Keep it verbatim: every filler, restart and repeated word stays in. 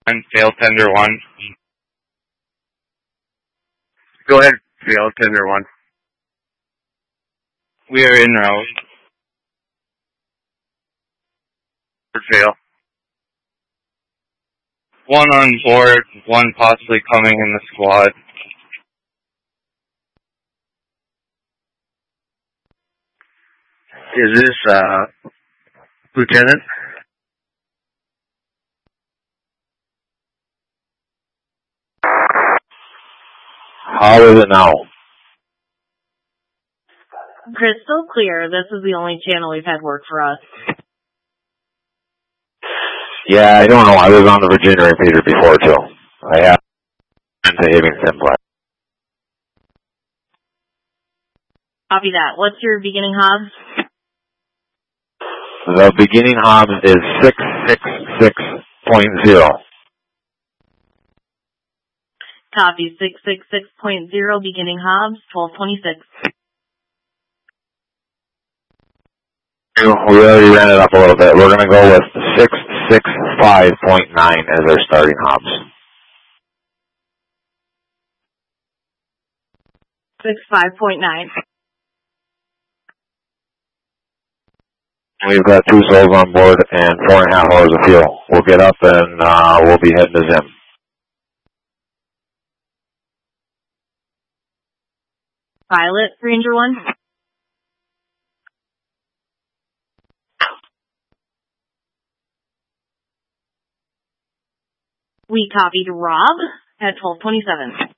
And fail tender one. Go ahead, fail tender one. We are in route. Fail. One on board, one possibly coming in the squad. Is this, uh, Lieutenant? How is it now? Crystal clear. This is the only channel we've had work for us. Yeah, I don't know. I was on the Virginia repeater before, too. I have been to Higginson Black. Copy that. What's your beginning hobs? The beginning hobs is six six six point zero. Copy. six six six point zero, beginning hobs, twelve twenty-six. We already ran it up a little bit. We're going to go with six six five point nine as our starting hobs. six five point nine. We've got two souls on board and four and a half hours of fuel. We'll get up and uh, we'll be heading to Zim. Pilot, Ranger one. We copied Rob at twelve twenty-seven.